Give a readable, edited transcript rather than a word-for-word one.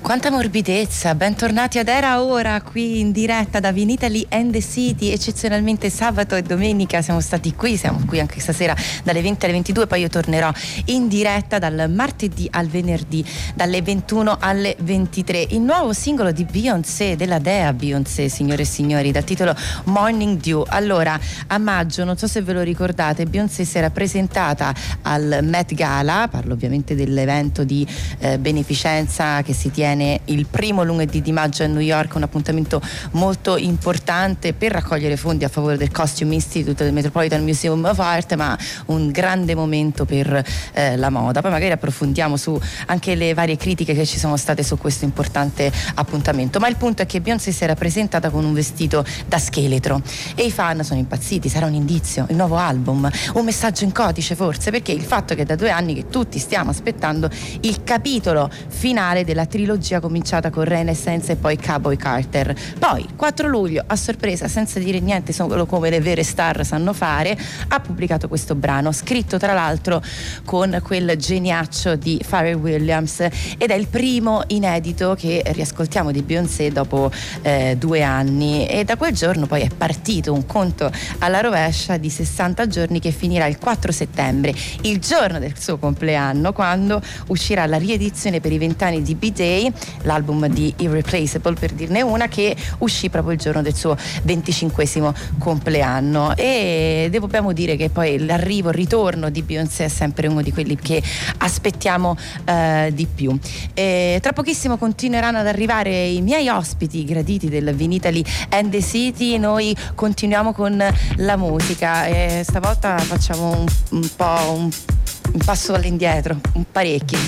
Quanta morbidezza, bentornati ad Era Ora qui in diretta da Vinitaly and the City, eccezionalmente sabato e domenica siamo qui anche stasera dalle 20 alle 22, poi io tornerò in diretta dal martedì al venerdì dalle 21 alle 23. Il nuovo singolo di Beyoncé, della dea Beyoncé, signore e signori, dal titolo Morning Dew. Allora, a maggio, non so se ve lo ricordate, Beyoncé si era presentata al Met Gala, parlo ovviamente dell'evento di beneficenza che si tiene il primo lunedì di maggio a New York, un appuntamento molto importante per raccogliere fondi a favore del Costume Institute del Metropolitan Museum of Art, ma un grande momento per la moda. Poi magari approfondiamo su anche le varie critiche che ci sono state su questo importante appuntamento, ma il punto è che Beyoncé si era presentata con un vestito da scheletro e i fan sono impazziti. Sarà un indizio, il nuovo album, un messaggio in codice forse, perché il fatto che da 2 anni che tutti stiamo aspettando il capitolo finale della trilogia cominciata con Renaissance e poi Cowboy Carter. Poi 4 luglio a sorpresa, senza dire niente, solo come le vere star sanno fare, ha pubblicato questo brano, scritto tra l'altro con quel geniaccio di Pharrell Williams, ed è il primo inedito che riascoltiamo di Beyoncé dopo 2 anni, e da quel giorno poi è partito un conto alla rovescia di 60 giorni che finirà il 4 settembre, il giorno del suo compleanno, quando uscirà la riedizione per i 20 anni di B-Day, l'album di Irreplaceable per dirne una, che uscì proprio il giorno del suo 25esimo compleanno. E dobbiamo dire che poi il ritorno di Beyoncé è sempre uno di quelli che aspettiamo di più. Tra pochissimo continueranno ad arrivare i miei ospiti graditi del Vinitaly and the City. Noi continuiamo con la musica e stavolta facciamo un passo all'indietro, parecchi.